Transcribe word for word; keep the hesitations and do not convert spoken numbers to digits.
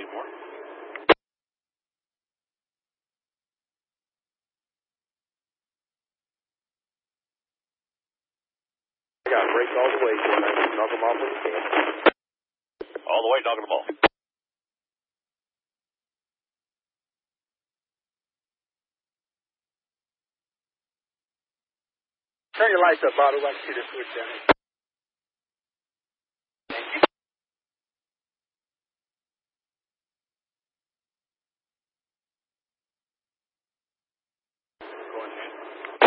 more. I got brakes all the way, so I can knock them off when you can. All the way, knocking the ball. Turn your lights up, Otto. I can see the switch down here. Thank you. Go ahead.